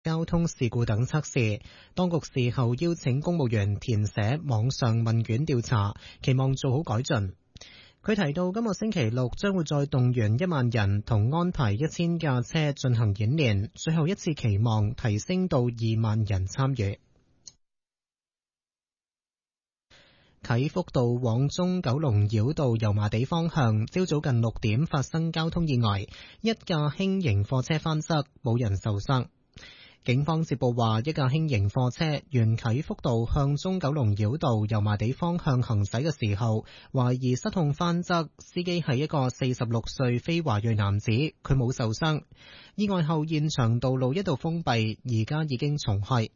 交通事故等測試。當局事後邀請公務員填寫網上問卷調查，期望做好改進。佢提到今個星期六將會再動員1萬人同安排1000架車進行演練，最後一次期望提升到2萬人參與。啟福道往中九龍繞道油麻地方向，朝早近6點發生交通意外，一架輕型貨車翻側，冇人受傷。警方接報話，一架輕型貨車沿啟福道向中九龍繞道油麻地方向行駛嘅時候，懷疑失控翻側，司機係一個46歲非華裔男子，佢冇受傷。意外後現場道路一度封閉，而家已經重開。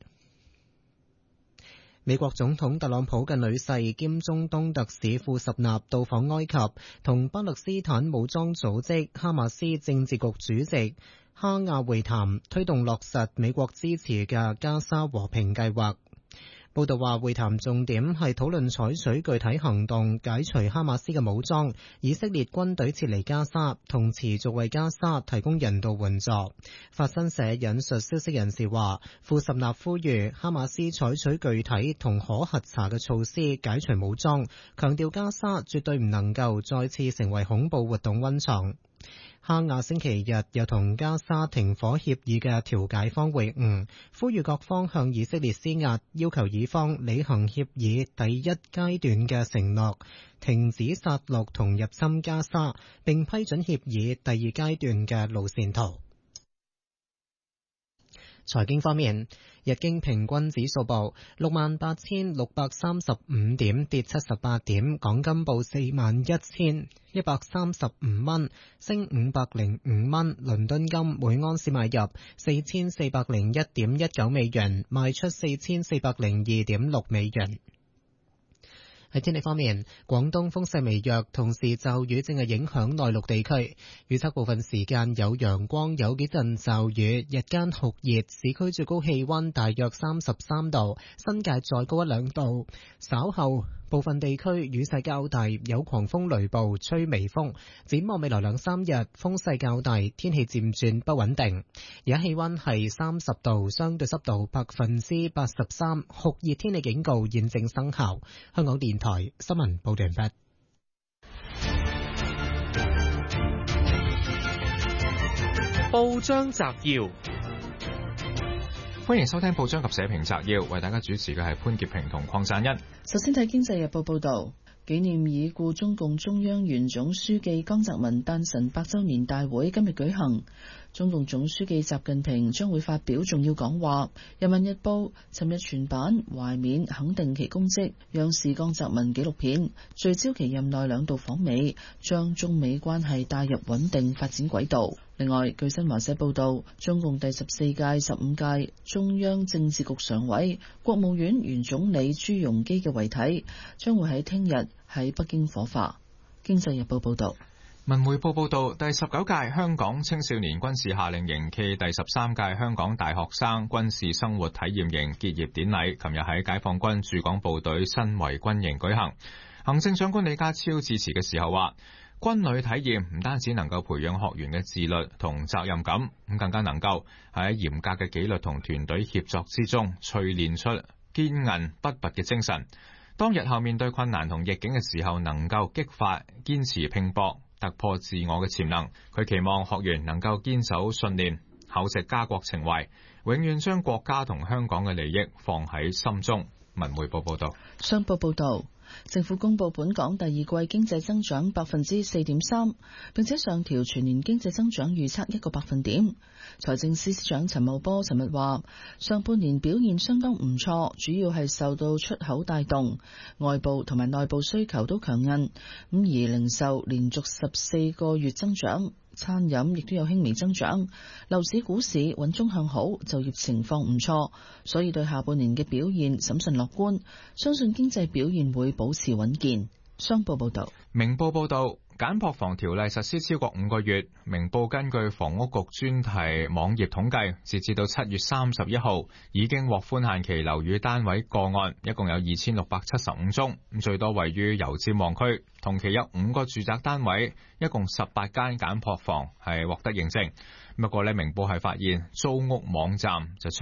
美國總統特朗普嘅女婿兼中東特使庫什納到訪埃及，同巴勒斯坦武裝組織哈馬斯政治局主席哈亞會談，推動落實美國支持嘅加沙和平計劃。報道話，會談重點係討論採取具體行動解除哈馬斯嘅武裝，以色列軍隊撤離加沙，同持續為加沙提供人道援助。法新社引述消息人士話，庫什納呼籲哈馬斯採取具體同可核查嘅措施解除武裝，強調加沙絕對唔能夠再次成為恐怖活動溫床。哈亞星期日又同加沙停火協議嘅調解方會晤，呼籲各方向以色列施壓，要求以方履行協議第一階段嘅承諾，停止殺戮同入侵加沙，並批准協議第二階段嘅路線圖。財經方面，日經平均指數報68,635點，跌78點；港金報41,135蚊，升505蚊；倫敦金每盎司買入4401.19美元，賣出4402.6美元。喺天氣方面，廣東風勢微弱，同時驟雨正係影響內陸地區。預測部分時間有陽光，有幾陣驟雨，日間酷熱，市區最高氣溫大約33度，新界再高1-2度。稍後部分地區雨勢較大，有狂風雷暴，吹微風。展望未來2-3日，風勢較大，天氣漸轉不穩定。而家氣溫係30度，相對濕度83%，酷熱天氣警告現正生效。香港電台新聞報道完畢。 報章摘要， 歡迎收聽報章及社評摘要，為大家主持嘅係潘潔平同鄺贊恩。 首先睇《經濟日報》報道，紀念已故中共中央原總書記江澤民誕辰100週年大會今日舉行，中共總書記習近平將會發表重要講話。《人民日報》尋日全版懷緬肯定其功績，央視江澤民紀錄片聚焦其任內2度訪美，將中美關係帶入穩定發展軌道。另外，據新華社報道，中共第14屆、15屆中央政治局常委、國務院原總理朱鎔基嘅遺體將會喺聽日喺北京火化。經濟日報報道。 文匯報報道，第19屆香港青少年軍事夏令營暨第13屆香港大學生軍事生活體驗營結業典禮，琴日喺解放軍駐港部隊新圍軍營舉行。行政長官李家超致辭嘅時候話，軍旅體驗唔單止能夠培養學員嘅自律同責任感，咁更加能夠喺嚴格嘅紀律同團隊協作之中，淬煉出堅韌不拔嘅精神。當日後面對困難同逆境嘅時候，能夠激發堅持拼搏，突破自我嘅潛能。佢期望學員能夠堅守信念，厚植家國情懷，永遠將國家同香港嘅利益放喺心中。文匯報報道。 商報報道，政府公布本港第2季經濟增長4.3%，並且上調全年經濟增長預測1個百分點。財政司司長陳茂波尋日話，上半年表現相當唔錯，主要係受到出口帶動，外部同埋內部需求都強韌，而零售連續14個月增長，餐飲亦都有輕微增長，樓市股市穩中向好，就業情況唔錯，所以對下半年嘅表現審慎樂觀，相信經濟表現會保持穩健。商報報道。 明報報道，簡樸房條例實施超過5個月，明報根據房屋局專題網頁統計，截至到7月31號，已經獲寬限期樓宇單位個案一共有2675宗，最多位於油尖旺區，同期有5個住宅單位，一共18間簡樸房係獲得認證。不過呢，明報係發現租屋網站就出